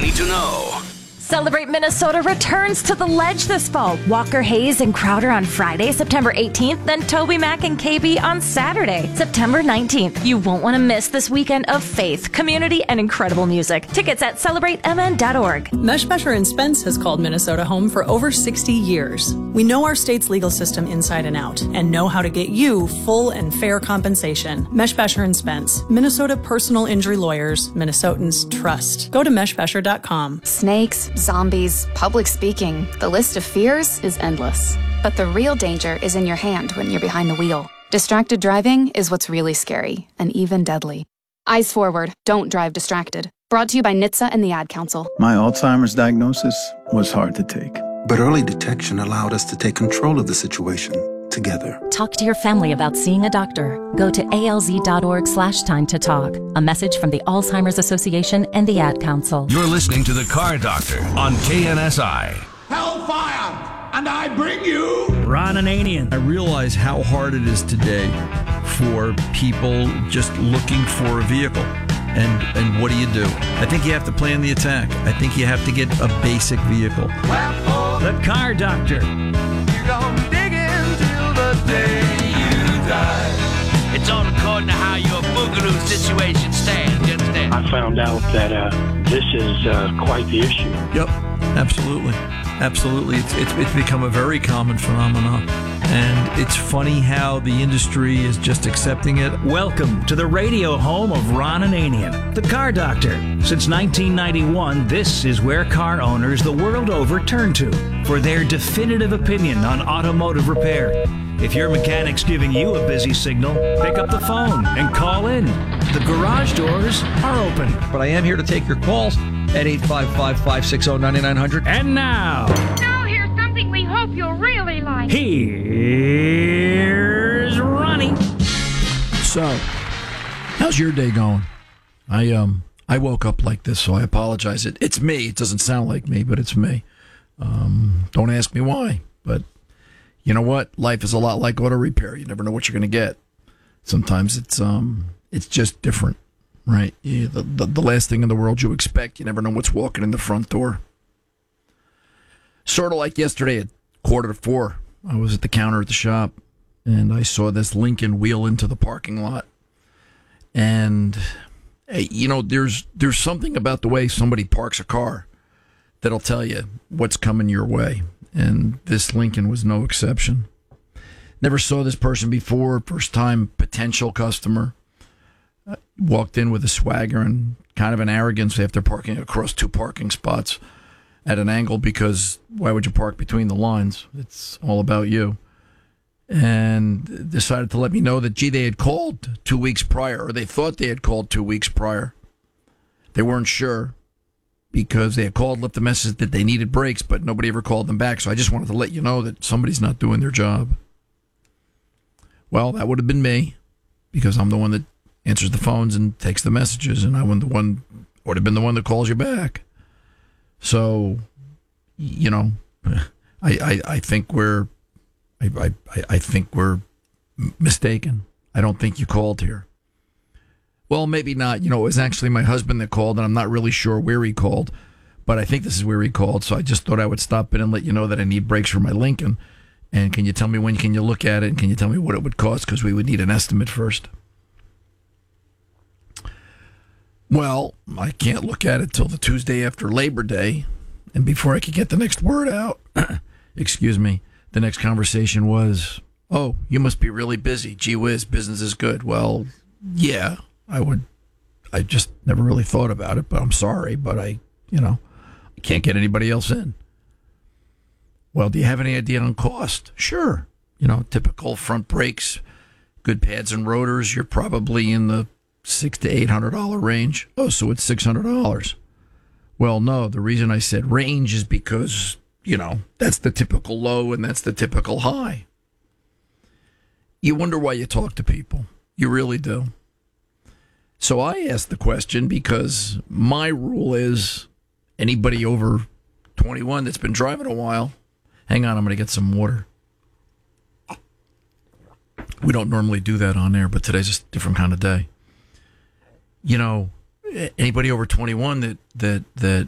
need to know. Celebrate Minnesota returns to the Ledge this fall. Walker Hayes and Crowder on Friday, September 18th, then Toby Mac and KB on Saturday, September 19th. You won't want to miss this weekend of faith, community, and incredible music. Tickets at celebratemn.org. Meshbesher & Spence has called Minnesota home for over 60 years. We know our state's legal system inside and out and know how to get you full and fair compensation. Meshbesher & Spence, Minnesota personal injury lawyers, Minnesotans trust. Go to meshbesher.com. Snakes, zombies, public speaking. The list of fears is endless. But the real danger is in your hand when you're behind the wheel. Distracted driving is what's really scary and even deadly. Eyes forward, don't drive distracted. Brought to you by NHTSA and the Ad Council. My Alzheimer's diagnosis was hard to take. But early detection allowed us to take control of the situation together. Talk to your family about seeing a doctor. Go to alz.org/time to talk. A message from the Alzheimer's Association and the Ad Council. You're listening to The Car Doctor on KNSI. Hellfire! And I bring you Ron Ananian. I realize how hard it is today for people just looking for a vehicle. And what do? I think you have to plan the attack. I think you have to get a basic vehicle. The Car Doctor. You're gonna dig in till the day you die. It's all according to how your boogaloo situation stands, you understand? I found out that this is quite the issue. Yep, absolutely. Absolutely. It's become a very common phenomenon. And it's funny how the industry is just accepting it. Welcome to the radio home of Ron Ananian, the Car Doctor. Since 1991, this is where car owners the world over turn to for their definitive opinion on automotive repair. If your mechanic's giving you a busy signal, pick up the phone and call in. The garage doors are open. But I am here to take your calls at 855-560-9900. And now here's something we hope you'll really like. Here's Ronnie. So, how's your day going? I woke up like this, so I apologize. It's me. It doesn't sound like me, but it's me. Don't ask me why, but you know what? Life is a lot like auto repair. You never know what you're going to get. Sometimes it's just different, right? The last thing in the world you expect. You never know what's walking in the front door. Sort of like yesterday at 3:45, I was at the counter at the shop, and I saw this Lincoln wheel into the parking lot. And, you know, there's something about the way somebody parks a car that'll tell you what's coming your way. And this Lincoln was no exception. Never saw this person before, first time potential customer. Walked in with a swagger and kind of an arrogance after parking across two parking spots at an angle, because why would you park between the lines? It's all about you. And decided to let me know that, they had called 2 weeks prior, or they thought they had called 2 weeks prior. They weren't sure because they had called, left the message that they needed brakes, but nobody ever called them back. So I just wanted to let you know that somebody's not doing their job. Well, that would have been me, because I'm the one that answers the phones and takes the messages, and I would have been the one that calls you back. So, you know, I think we're mistaken. I don't think you called here. Well, maybe not. You know, it was actually my husband that called, and I'm not really sure where he called, but I think this is where he called. So I just thought I would stop in and let you know that I need brakes for my Lincoln. And can you tell me when can you look at it, and can you tell me what it would cost? Because we would need an estimate first. Well, I can't look at it till the Tuesday after Labor Day. And before I could get the next word out, excuse me, the next conversation was, oh, you must be really busy. Gee whiz, business is good. Well, yeah, I just never really thought about it, but I'm sorry, but I can't get anybody else in. Well, do you have any idea on cost? Sure. You know, typical front brakes, good pads and rotors, you're probably in the $600 to $800 range. Oh, so it's $600. Well, no, the reason I said range is because, you know, that's the typical low and that's the typical high. You wonder why you talk to people. You really do. So I asked the question because my rule is anybody over 21 that's been driving a while. Hang on, I'm going to get some water. We don't normally do that on air, but today's a different kind of day. You know, anybody over 21 that